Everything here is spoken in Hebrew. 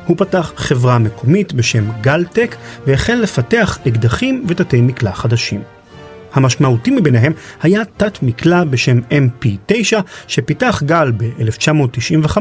הוא פתח חברה מקומית בשם גל-טק והחל לפתח אקדחים ותתי מקלע חדשים. המשמעותי מביניהם היה תת מקלע בשם MP9 שפיתח גל ב-1995